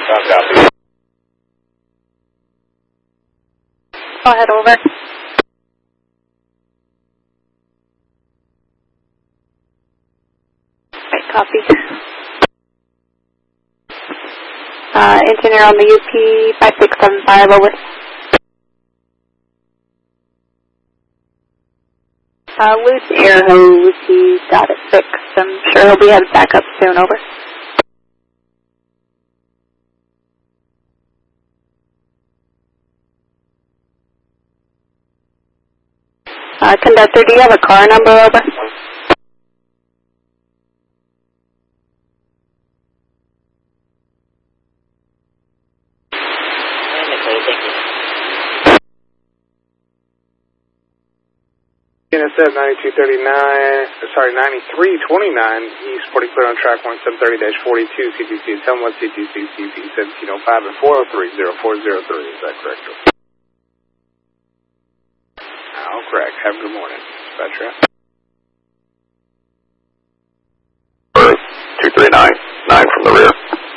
Copy. Go ahead, over. Right, copy. Engineer on the UP 5675, over. Loose air hose, he's got it fixed. I'm sure he'll be headed back up soon, over. Conductor, do you have a car number, over? NSF 9329 East 40 clear on track 1730-42 CTC at 71 CTC CP 1705 and 403-0403. Is that correct? Oh, correct. Have a good morning, dispatcher. 2399 from the rear.